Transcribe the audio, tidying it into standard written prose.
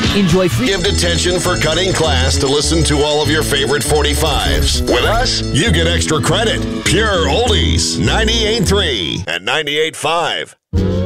Enjoy free... Give detention for cutting class to listen to all of your favorite 45s. With us, you get extra credit. Pure Oldies, 98.3 and 98.5.